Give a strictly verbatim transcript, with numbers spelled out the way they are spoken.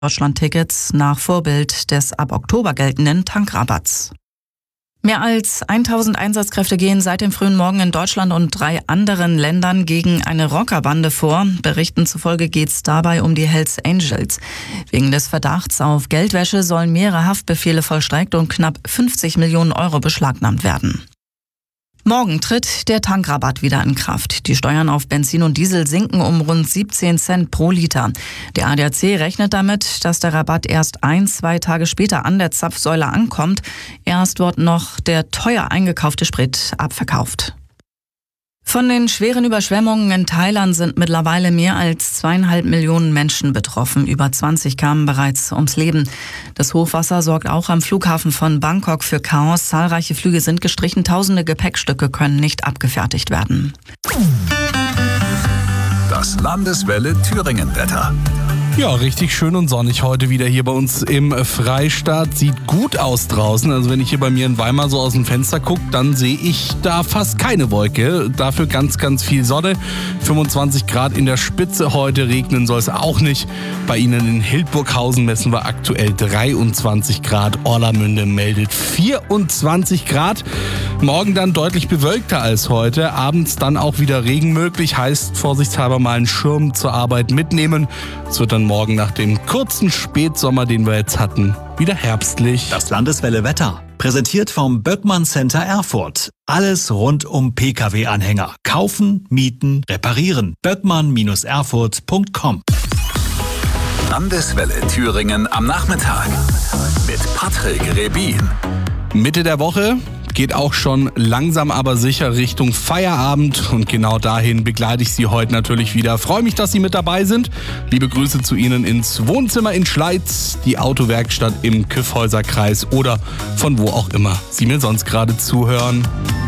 Deutschland-Tickets nach Vorbild des ab Oktober geltenden Tankrabatts. Mehr als tausend Einsatzkräfte gehen seit dem frühen Morgen in Deutschland und drei anderen Ländern gegen eine Rockerbande vor. Berichten zufolge geht es dabei um die Hells Angels. Wegen des Verdachts auf Geldwäsche sollen mehrere Haftbefehle vollstreckt und knapp fünfzig Millionen Euro beschlagnahmt werden. Morgen tritt der Tankrabatt wieder in Kraft. Die Steuern auf Benzin und Diesel sinken um rund siebzehn Cent pro Liter. Der A D A C rechnet damit, dass der Rabatt erst ein, zwei Tage später an der Zapfsäule ankommt. Erst wird noch der teuer eingekaufte Sprit abverkauft. Von den schweren Überschwemmungen in Thailand sind mittlerweile mehr als zweieinhalb Millionen Menschen betroffen. Über zwanzig kamen bereits ums Leben. Das Hochwasser sorgt auch am Flughafen von Bangkok für Chaos. Zahlreiche Flüge sind gestrichen. Tausende Gepäckstücke können nicht abgefertigt werden. Das Landeswelle Thüringen-Wetter. Ja, richtig schön und sonnig heute wieder hier bei uns im Freistaat. Sieht gut aus draußen. Also wenn ich hier bei mir in Weimar so aus dem Fenster gucke, dann sehe ich da fast keine Wolke. Dafür ganz, ganz viel Sonne. fünfundzwanzig Grad in der Spitze heute. Regnen soll es auch nicht. Bei Ihnen in Hildburghausen messen wir aktuell dreiundzwanzig Grad. Orlamünde meldet vierundzwanzig Grad. Morgen dann deutlich bewölkter als heute. Abends dann auch wieder Regen möglich. Heißt vorsichtshalber mal einen Schirm zur Arbeit mitnehmen. Es wird dann morgen nach dem kurzen Spätsommer, den wir jetzt hatten, wieder herbstlich. Das Landeswelle Wetter. Präsentiert vom Böckmann Center Erfurt. Alles rund um P K W-Anhänger. Kaufen, mieten, reparieren. böckmann Erfurt punkt com. Landeswelle Thüringen am Nachmittag. Mit Patrick Rebin. Mitte der Woche geht auch schon langsam aber sicher Richtung Feierabend und genau dahin begleite ich Sie heute natürlich wieder. Freue mich, dass Sie mit dabei sind. Liebe Grüße zu Ihnen ins Wohnzimmer in Schleiz, die Autowerkstatt im Kyffhäuser Kreis oder von wo auch immer Sie mir sonst gerade zuhören.